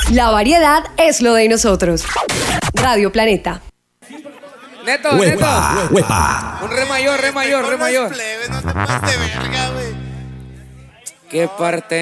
La variedad es lo de nosotros. Radio Planeta. Neto, Huepa, Neto. huepa. Un re mayor, re mayor, re mayor. No te pases de verga, güey. ¿Qué parte